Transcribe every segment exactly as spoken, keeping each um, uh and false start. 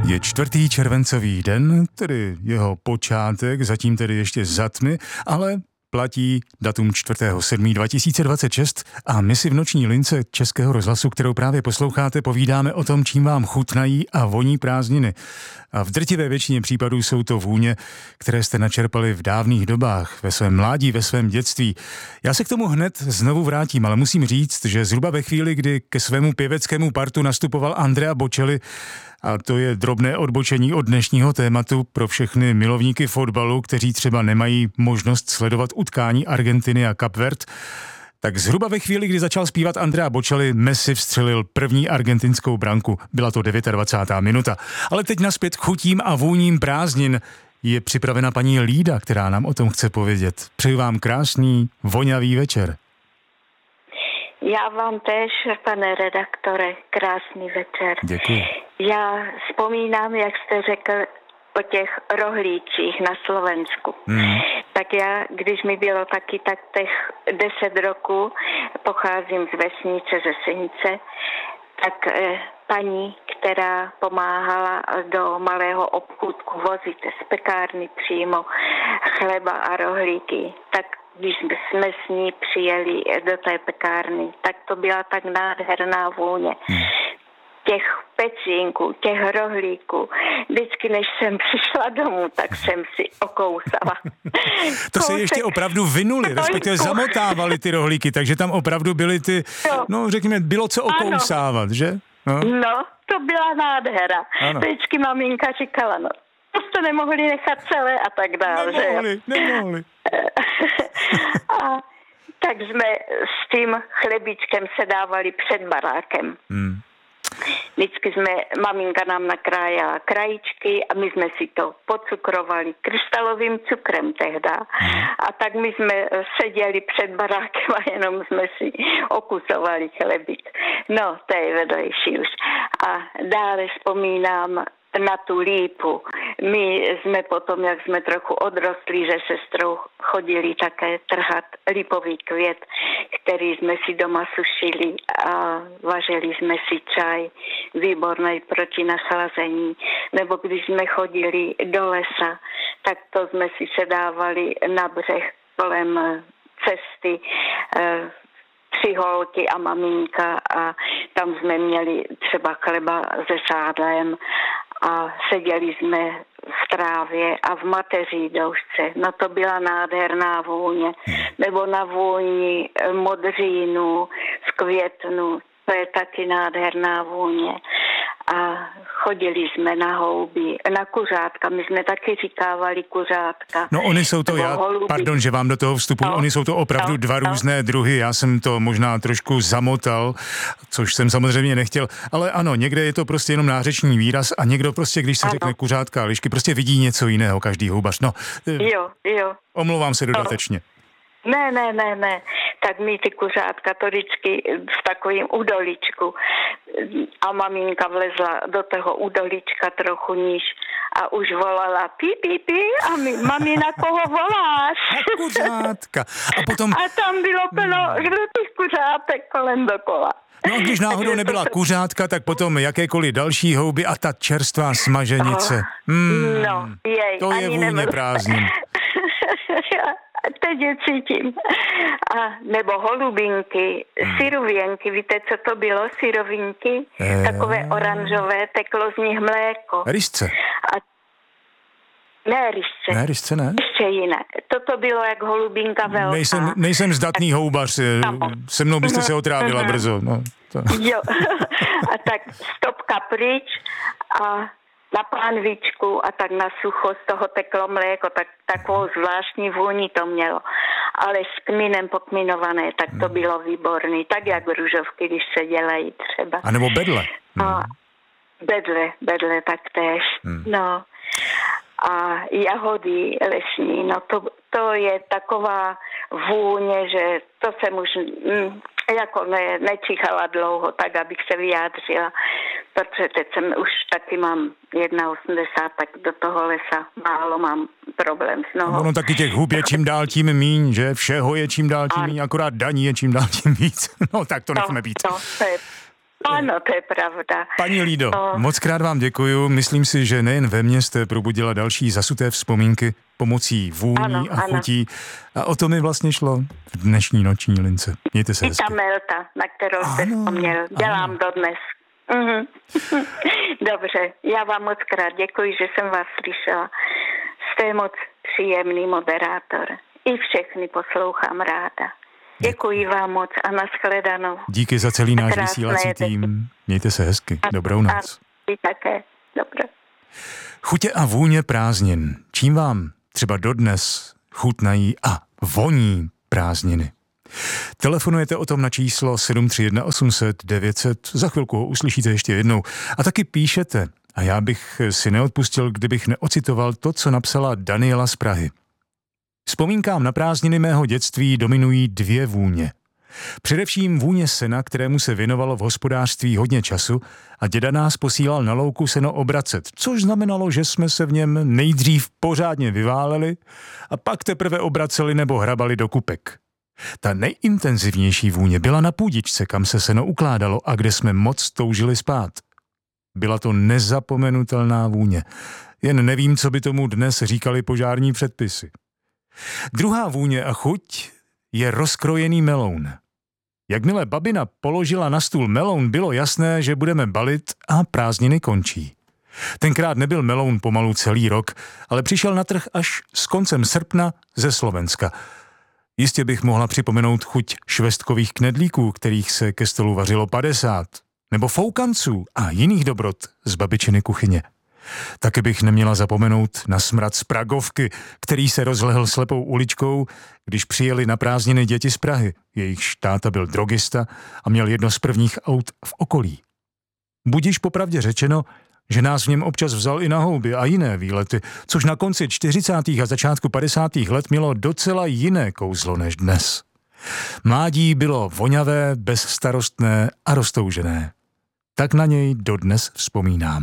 Je čtvrtý červencový den, tedy jeho počátek, zatím tedy ještě za tmy, ale platí datum čtvrtého sedmého dva tisíce dvacet šest a my si v noční lince Českého rozhlasu, kterou právě posloucháte, povídáme o tom, čím vám chutnají a voní prázdniny. A v drtivé většině případů jsou to vůně, které jste načerpali v dávných dobách, ve svém mládí, ve svém dětství. Já se k tomu hned znovu vrátím, ale musím říct, že zhruba ve chvíli, kdy ke svému pěveckému partu nastupoval Andrea Bocelli, a to je drobné odbočení od dnešního tématu pro všechny milovníky fotbalu, kteří třeba nemají možnost sledovat utkání Argentiny a Kapverd, tak zhruba ve chvíli, kdy začal zpívat Andrea Bocelli, Messi vstřelil první argentinskou branku. Byla to dvacátá devátá minuta. Ale teď nazpět k chutím a vůním prázdnin je připravena paní Lída, která nám o tom chce povědět. Přeji vám krásný, voňavý večer. Já vám též, pane redaktore, krásný večer. Děkuji. Já vzpomínám, jak jste řekl o těch rohlíčích na Slovensku. Hmm. Tak já, když mi bylo taky tak těch deset roků, pocházím z vesnice, ze Senice, tak eh, paní, která pomáhala do malého obchůdku vozit z pekárny přímo chleba a rohlíky, tak když jsme s ní přijeli do té pekárny, tak to byla tak nádherná vůně. Hmm. Těch pecínků, těch rohlíků. Vždycky, než jsem přišla domů, tak jsem si okousala. To se ještě opravdu vinuli, respektive zamotávali ty rohlíky, takže tam opravdu byly ty, no, no řekněme, bylo co okousávat, ano. Že? No. no, to byla nádhera. Ano. Vždycky maminka říkala, no, to jste nemohli nechat celé a tak dále. Nemohli, že? nemohli. A tak jsme s tím chlebíčkem se dávali před barákem. Hmm. Vždycky jsme, maminka nám nakrájela krajíčky a my jsme si to pocukrovali krystalovým cukrem tehda. A tak my jsme seděli před barákem a jenom jsme si okusovali chlebík. No, to je vedlejší už. A dále vzpomínám na tu lípu. My jsme potom, jak jsme trochu odrostli, že sestrou chodili také trhat lípový květ, který jsme si doma sušili a vařili jsme si čaj výborný proti nachlazení. Nebo když jsme chodili do lesa, tak to jsme si sedávali na břeh kolem cesty, tři holky a maminka a tam jsme měli třeba chleba se sádlem a seděli jsme v trávě a v mateří doušce. No to byla nádherná vůně. Nebo na vůni modřínu z květnu. To je taky nádherná vůně. A chodili jsme na houby, na kuřátka. My jsme taky říkávali kuřátka. No oni jsou to, já, holuby. Pardon, že vám do toho vstupuji, no, oni jsou to opravdu no, dva no. různé druhy. Já jsem to možná trošku zamotal, což jsem samozřejmě nechtěl. Ale ano, někde je to prostě jenom nářečný výraz a někdo prostě, když se ano. řekne kuřátka a lišky, prostě vidí něco jiného, každý houbař. No, jo, jo. Omlouvám se dodatečně. Ne, ne, ne, ne. Tak my ty kuřátka to vždycky v takovým údoličku a maminka vlezla do toho údolička trochu níž a už volala pí, pí, pí a my, mami, na koho voláš? Na kuřátka. A potom... A tam bylo plno žlutých kuřátek kolem dokola. No a když náhodou nebyla kuřátka, tak potom jakékoliv další houby a ta čerstvá smaženice. Hmm, no, jej, to je vůně prázdnin. Teď je cítím. A nebo holubinky, hmm. syrovinky, víte, co to bylo? Syrovinky, eee. takové oranžové, teklo z nich mléko. Rysce. A ne, rysce. Ne, rysce ne? Ještě jinak. Toto bylo jak holubinka velká. Nejsem, nejsem zdatný houbař, se mnou byste se otrávila uh-huh. brzo. No, to. Jo. A tak stopka pryč a na pánvičku a tak na sucho z toho teklo mléko, tak takovou zvláštní vůni to mělo. Ale s kminem pokminované, tak to bylo výborný. Tak jak růžovky, když se dělají třeba. A nebo bedle. A bedle, bedle tak též. Hmm. No. A jahody lesní, no to, to je taková vůně, že to jsem už mm, jako ne, nečichala dlouho, tak abych se vyjádřila, protože teď jsem už taky mám jedna osmdesát, tak do toho lesa málo mám problém s nohou. Ono taky těch hub je čím dál tím míň, že všeho je čím dál tím míň, akorát daní je čím dál tím víc. No tak to nechme být. No, to je Ano, to je pravda. Paní Lído, no. moc krát vám děkuju. Myslím si, že nejen ve mně jste probudila další zasuté vzpomínky pomocí vůní ano, a ano. chutí. A o to mi vlastně šlo v dnešní noční lince. Mějte se I hezky. ta melta, na kterou jste Ano, vzpomněl. Dělám ano. dodnes. Mhm. Dobře, já vám moc krát děkuji, že jsem vás slyšela. Jste moc příjemný moderátor. I všechny poslouchám ráda. Děkuji vám moc a nashledanou. Díky za celý náš Krásné vysílací děti. tým. Mějte se hezky. Dobrou noc. A vy také. Dobře. Chutě a vůně prázdnin. Čím vám třeba dodnes chutnají a voní prázdniny? Telefonujete o tom na číslo sedm tři jedna osm set devět set, za chvilku ho uslyšíte ještě jednou. A taky píšete, a já bych si neodpustil, kdybych neocitoval to, co napsala Daniela z Prahy. Vzpomínkám na prázdniny mého dětství dominují dvě vůně. Především vůně sena, kterému se věnovalo v hospodářství hodně času a děda nás posílal na louku seno obracet, což znamenalo, že jsme se v něm nejdřív pořádně vyváleli a pak teprve obraceli nebo hrabali do kupek. Ta nejintenzivnější vůně byla na půdičce, kam se seno ukládalo a kde jsme moc toužili spát. Byla to nezapomenutelná vůně. Jen nevím, co by tomu dnes říkali požární předpisy. Druhá vůně a chuť je rozkrojený meloun. Jakmile babina položila na stůl meloun, bylo jasné, že budeme balit a prázdniny končí. Tenkrát nebyl meloun pomalu celý rok, ale přišel na trh až s koncem srpna ze Slovenska. Jistě bych mohla připomenout chuť švestkových knedlíků, kterých se ke stolu vařilo padesát, nebo foukanců a jiných dobrot z babičiny kuchyně. Taky bych neměla zapomenout na smrad z Pragovky, který se rozlehl slepou uličkou, když přijeli na prázdniny děti z Prahy. Jejich táta byl drogista a měl jedno z prvních aut v okolí. Budiž popravdě řečeno, že nás v něm občas vzal i na houby a jiné výlety, což na konci čtyřicátých a začátku padesátých let mělo docela jiné kouzlo než dnes. Mládí bylo voňavé, bezstarostné a roztoužené. Tak na něj dodnes vzpomínám.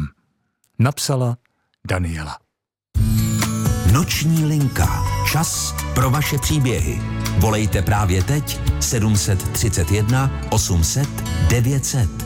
Napsala Daniela. Noční linka. Čas pro vaše příběhy. Volejte právě teď sedm tři jedna osm set devět set.